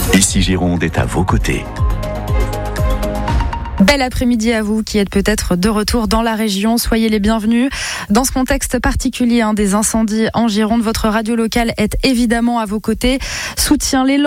Ici Gironde est à vos côtés. Bel après-midi à vous qui êtes peut-être de retour dans la région. Soyez les bienvenus. Dans ce contexte particulier des incendies en Gironde, votre radio locale est évidemment à vos côtés. Soutient l'élan